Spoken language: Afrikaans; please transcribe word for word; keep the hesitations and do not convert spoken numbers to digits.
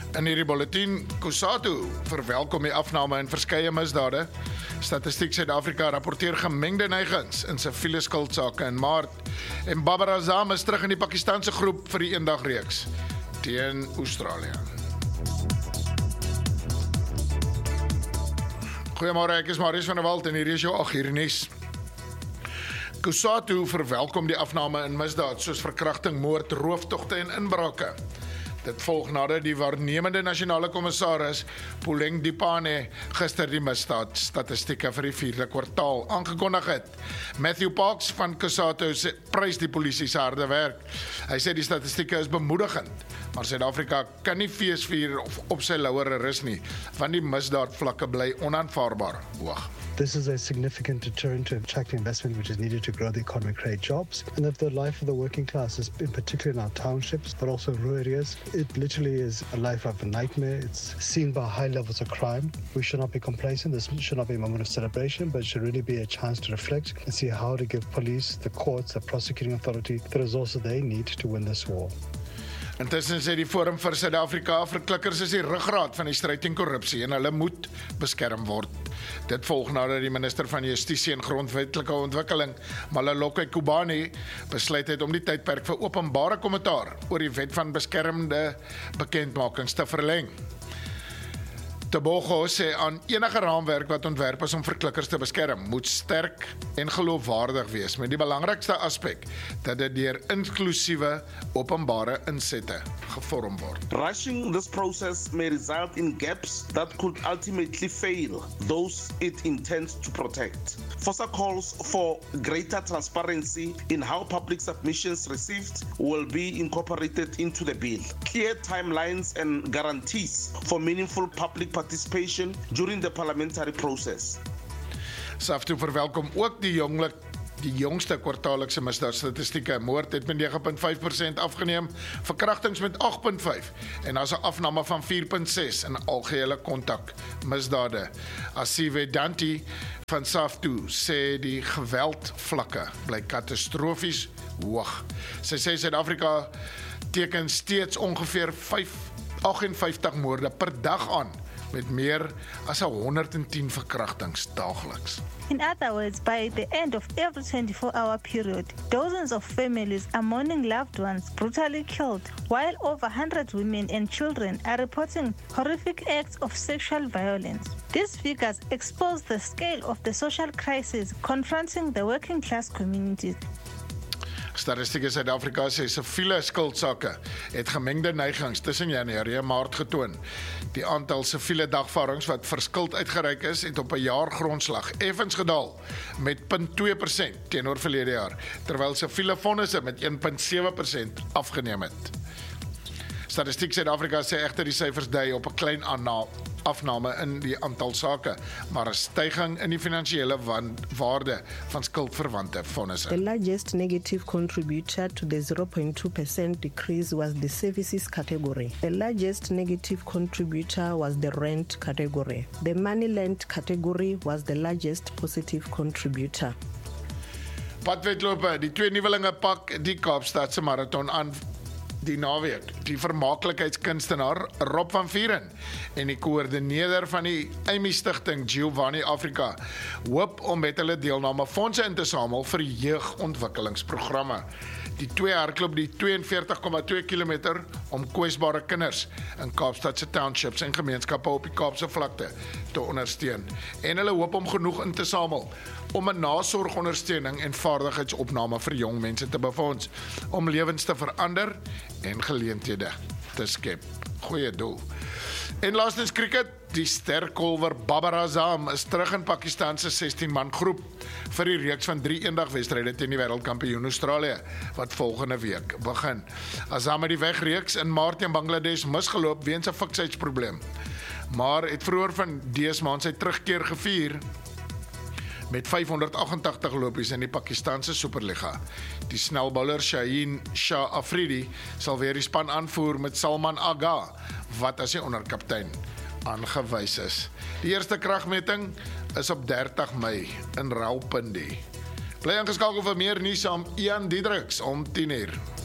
In hierdie bulletin, Cosatu verwelkom die afname in verskeie misdade. Statistiek Suid-Afrika rapporteer gemengde neigings in siviele skuldsake in Maart. En Babar Azam is terug in die Pakistanse groep vir die eendagreeks teen Australië. Goeiemôre, ek is Marius van der Walt en hier is jou ag uur nuus. Cosatu verwelkom die afname in misdaad soos verkrachting, moord, rooftogte en inbrake. Dit volg nadat die waarnemende nasionale kommissaris Puleng Dipane gister die misdaad statistieke vir die vierde kwartaal aangekondig het. Matthew Parks van Cosatu prys die polisie se harde werk. Hy sê die statistieke is bemoedigend, maar Suid-Afrika kan nie feesvier of op sy lauwere rus nie, want die misdaadvlakke bly onaanvaarbaar hoog. This is a significant deterrent to attract investment which is needed to grow the economy, create jobs, and that the life of the working class is in particular in our townships, but also rural areas. It literally is a life of a nightmare. It's seen by high levels of crime. We should not be complacent. This should not be a moment of celebration, but it should really be a chance to reflect and see how to give police, the courts, the prosecuting authority the resources they need to win this war. Intussen sê die Forum vir Suid-Afrika, verklikkers is die ruggraat van die stryd teen korrupsie en hulle moet beskerm word. Dit volg nadat die minister van Justisie en Grondwetlike Ontwikkeling, Malaloke Kubani, besluit het om die tydperk vir openbare kommentaar oor die wet van beskermde bekendmakings te verleng. Tebogo sê aan enige raamwerk wat ontwerp is om verklikkers te beskerm, moet sterk en geloofwaardig wees, met die belangrikste aspek dat dit deur inklusiewe openbare insette gevorm word. Rushing this process may result in gaps that could ultimately fail those it intends to protect. FOSA calls for greater transparency in how public submissions received will be incorporated into the bill. Clear timelines and guarantees for meaningful public participation during the parliamentary process. SAFTU verwelkom ook die jonglik die jongste kwartaallikse misdaadstatistieke. Moord het met nege komma vyf persent afgeneem, verkrachtings met agt komma vyf en as 'n afname van vier komma ses in algehele kontak misdade. Asiwe Danti van SAFTU sê die geweldvlakke bly katastrofies hoog. Sy sê Suid-Afrika teken steeds ongeveer vyfenvyftig moorde per dag aan, met meer as honderd en tien verkrachtings daagliks. In other words, by the end of every twenty-four hour period, dozens of families are mourning loved ones brutally killed, while over one hundred women and children are reporting horrific acts of sexual violence. These figures expose the scale of the social crisis confronting the working class communities. Statistiek Suid-Afrika sê siviele skuldsake het gemengde neigings tussen Januarie en Maart getoon. Die aantal siviele dagvaardings wat vir skuld uitgereik is, het op 'n jaargrondslag effens gedaal met nul komma twee persent teenoor verlede jaar, terwyl siviele vonnisse met een komma sewe persent afgeneem het. Statistiek Suid-Afrika sê egter die syfers dui op 'n klein afname in die aantal sake, maar 'n styging in die finansiële waarde van skuldverwante vonnisse. The largest negative contributor to the zero point two percent decrease was the services category. The largest negative contributor was the rent category. The money lent category was the largest positive contributor. Padwedlope, die twee nuwelinge pak die Kaapstadse marathon aan die naweek. Die vermaaklikheidskunstenaar Rob van Vieren en die koördineerder van die Amy Stichting Giovanni Afrika hoop om met hulle deelname fondse in te samel vir jeugontwikkelingsprogramme. Die twee hardloop die tweeënveertig komma twee kilometer om kwesbare kinders in Kaapstadse townships en gemeenskappe op die Kaapse vlakte te ondersteun. En hulle hoop om genoeg in te samel om 'n nasorgondersteuning en vaardigheidsopname vir jong mense te befonds, om lewens te verander en geleenthede te skep. Goeie doel. En laastens cricket, die sterkolwer Babar Azam is terug in Pakistan se sestien man groep vir die reeks van drie eendagwedstryde teen die wêreldkampioen Australië wat volgende week begin. Azam het die wegreeks in Maart teen Bangladesh misgeloop weens 'n fiksheidsprobleem, maar het vroeër van dese maand sy terugkeer gevier met vyfhonderdagentagtig lopies in die Pakistanse Superliga. Die snelbouler Shaheen Shah Afridi sal weer die span aanvoer met Salman Agha, wat as die onderkaptein aangewys is. Die eerste kragmeting is op dertig Mei in Rawalpindi. Bly ingeskakel vir meer nuus aan Ian Diedriks om tien uur.